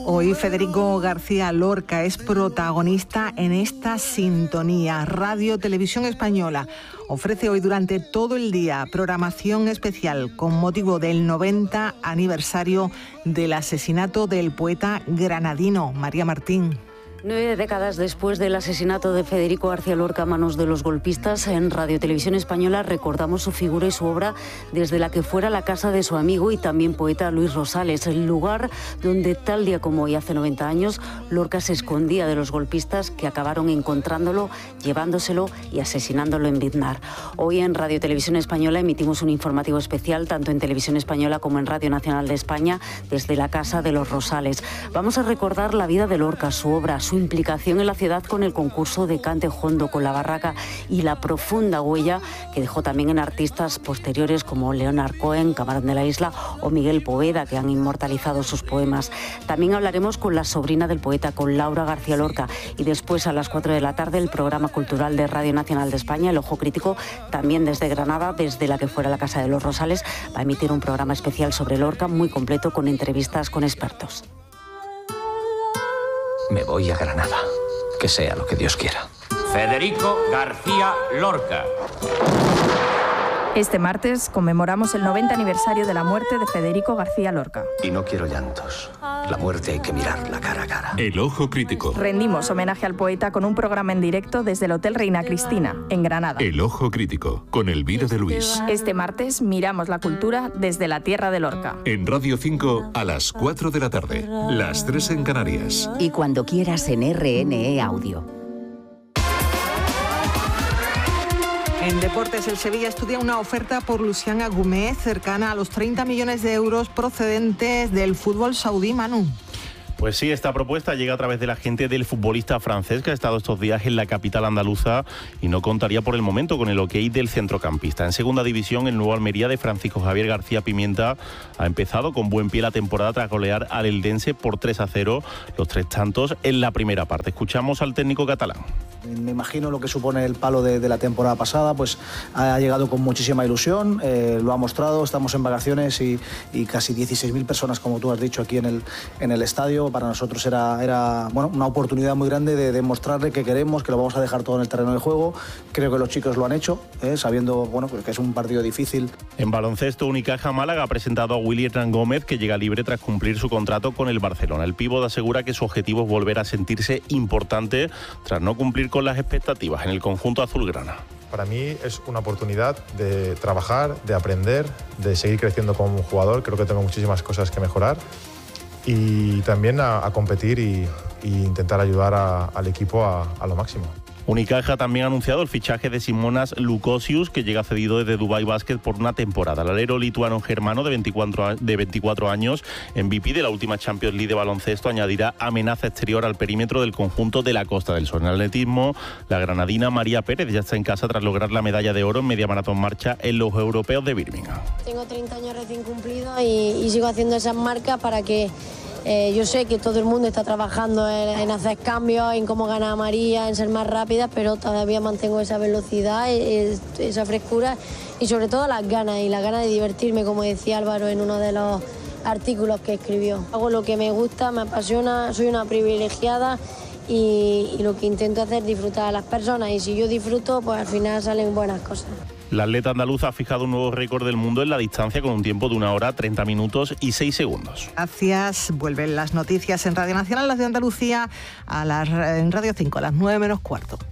Hoy Federico García Lorca es protagonista en esta sintonía. Radio Televisión Española ofrece hoy durante todo el día programación especial con motivo del 90 aniversario del asesinato del poeta granadino. María Martín. 9 décadas después del asesinato de Federico García Lorca a manos de los golpistas, en Radio Televisión Española recordamos su figura y su obra desde la que fuera la casa de su amigo y también poeta Luis Rosales, el lugar donde tal día como hoy hace 90 años Lorca se escondía de los golpistas que acabaron encontrándolo, llevándoselo y asesinándolo en Biznar. Hoy en Radio Televisión Española emitimos un informativo especial tanto en Televisión Española como en Radio Nacional de España desde la casa de los Rosales. Vamos a recordar la vida de Lorca, su obra, su implicación en la ciudad con el concurso de cante jondo, con la barraca y la profunda huella que dejó también en artistas posteriores como Leonard Cohen, Camarón de la Isla o Miguel Poveda, que han inmortalizado sus poemas. También hablaremos con la sobrina del poeta, con Laura García Lorca, y después a las 4 de la tarde el programa cultural de Radio Nacional de España, El Ojo Crítico, también desde Granada, desde la que fuera la Casa de los Rosales, va a emitir un programa especial sobre Lorca muy completo con entrevistas con expertos. Me voy a Granada, que sea lo que Dios quiera. Federico García Lorca. Este martes conmemoramos el 90 aniversario de la muerte de Federico García Lorca. Y no quiero llantos. La muerte hay que mirarla cara a cara. El Ojo Crítico. Rendimos homenaje al poeta con un programa en directo desde el Hotel Reina Cristina, en Granada. El Ojo Crítico, con Elvira de Luis. Este martes miramos la cultura desde la tierra de Lorca. En Radio 5 a las 4 de la tarde, las 3 en Canarias. Y cuando quieras en RNE Audio. En deportes, el Sevilla estudia una oferta por Lucián Agumé cercana a los 30 millones de euros procedentes del fútbol saudí, Manu. Pues sí, esta propuesta llega a través de la agente del futbolista francés que ha estado estos días en la capital andaluza y no contaría por el momento con el ok del centrocampista. En segunda división, el nuevo Almería de Francisco Javier García Pimienta ha empezado con buen pie la temporada tras golear al Eldense por 3-0, los 3 tantos en la primera parte. Escuchamos al técnico catalán. Me imagino lo que supone el palo de la temporada pasada, pues ha llegado con muchísima ilusión, lo ha mostrado, estamos en vacaciones y casi 16.000 personas, como tú has dicho, aquí en el estadio. Para nosotros era una oportunidad muy grande de demostrarle que queremos, que lo vamos a dejar todo en el terreno de juego. Creo que los chicos lo han hecho, sabiendo que es un partido difícil. En baloncesto, Unicaja Málaga ha presentado a Willy Hernán Gómez, que llega libre tras cumplir su contrato con el Barcelona. El pívot asegura que su objetivo es volver a sentirse importante tras no cumplir con las expectativas en el conjunto azulgrana. Para mí es una oportunidad de trabajar, de aprender, de seguir creciendo como jugador. Creo que tengo muchísimas cosas que mejorar y también a competir y intentar ayudar al equipo a lo máximo. Unicaja también ha anunciado el fichaje de Simonas Lukosius, que llega cedido desde Dubai Basket por una temporada. El alero lituano germano de 24 años, MVP de la última Champions League de baloncesto, añadirá amenaza exterior al perímetro del conjunto de la Costa del Sol. En atletismo, la granadina María Pérez ya está en casa tras lograr la medalla de oro en media maratón marcha en los europeos de Birmingham. Tengo 30 años recién cumplidos y sigo haciendo esas marcas para que yo sé que todo el mundo está trabajando en hacer cambios, en cómo ganar María, en ser más rápida, pero todavía mantengo esa velocidad, esa frescura y sobre todo las ganas de divertirme, como decía Álvaro en uno de los artículos que escribió. Hago lo que me gusta, me apasiona, soy una privilegiada y lo que intento hacer es disfrutar a las personas y si yo disfruto, pues al final salen buenas cosas. La atleta andaluza ha fijado un nuevo récord del mundo en la distancia con un tiempo de 1 hora, 30 minutos y 6 segundos. Gracias. Vuelven las noticias en Radio Nacional, las de Andalucía, en Radio 5, a las 9 menos cuarto.